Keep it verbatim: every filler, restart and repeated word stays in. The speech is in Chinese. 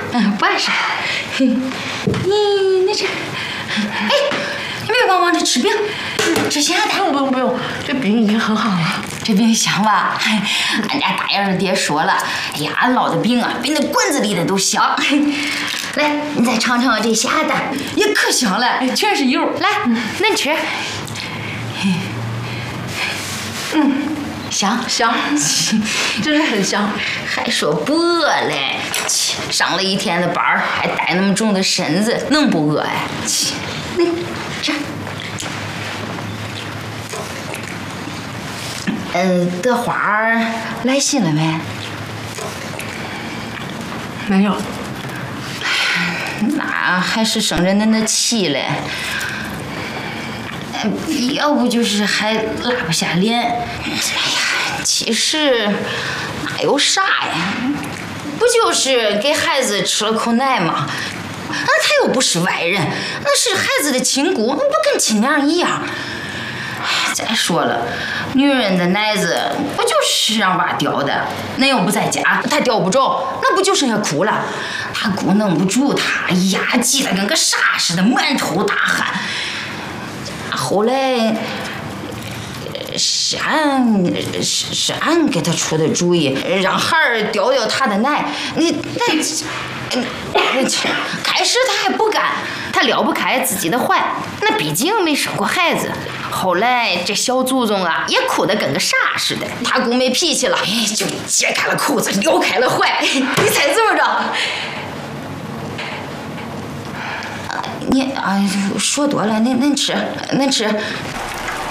嗯，不碍事。你那这，哎，你别光忙着吃饼，吃咸的。 不用不用不用，这饼已经很好了。 这饼香吧？俺家大燕儿爹说了，哎呀，俺烙的饼啊，比那馆子里的都香。来，你再尝尝这咸的，也可香了， 哎，全是油。 来，恁吃。嗯，香香，真是很香。 还说不饿嘞？上了一天的班儿，还带那么重的身子，能不饿哎？那这，呃，德花儿来信了没？ 没有。 那还是生着恁的气嘞。要不就是还拉不下脸。哎呀，其实哪有啥呀？不就是给孩子吃了口奶吗？那他又不是外人，那是孩子的亲姑，那不跟亲娘一样。再说了，女人的奶子不就是让娃叼的？恁又不在家，她叼不着，那不就剩下哭了？他姑弄不住他，哎呀，急得跟个啥似的，满头大汗。后来是俺是是俺给他出的主意，让孩儿叼叼他的奶。你那那开始他还不干，他撩不开自己的怀，那毕竟没生过孩子。后来这小祖宗啊，也哭得跟个啥似的。他姑没脾气了，哎，就解开了裤子，撩开了怀。你猜怎么着？你啊，说多了，恁恁吃，恁吃。